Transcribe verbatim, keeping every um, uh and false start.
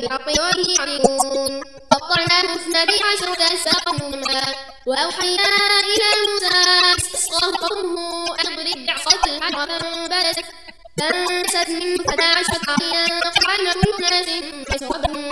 بالحق وهم يعرفون قطعناه اثنتي عشرة أسباطا وأوحينا إلى موسى استسقاه قومه أن اضرب بعصاك الحجر فانبجست فانبجست منه اثنتا عشرة عينا فجعلنا كل أناس مسربا